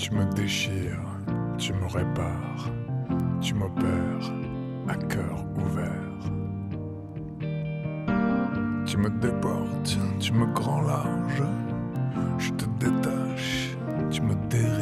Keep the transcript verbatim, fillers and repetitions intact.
Tu me déchires, tu me répares, tu m'opères à cœur ouvert. Tu me déportes, tu me grand large, je te détache, tu me dérives.